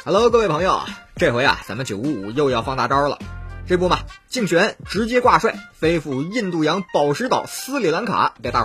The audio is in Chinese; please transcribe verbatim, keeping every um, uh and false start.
Hello， 各位朋友，这回啊，咱们九五五又要放大招了。这不嘛，竞选直接挂帅，飞赴印度洋宝石岛斯里兰卡，被大